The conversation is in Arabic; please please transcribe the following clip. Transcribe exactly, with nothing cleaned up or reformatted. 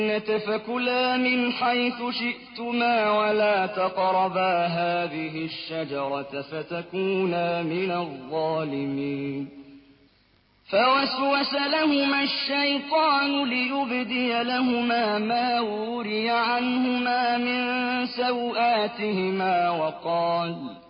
فكلا من حيث شئتما ولا تقربا هذه الشجرة فتكونا من الظالمين فوسوس لهما الشيطان ليبدي لهما ما وري عنهما من سوآتهما وقال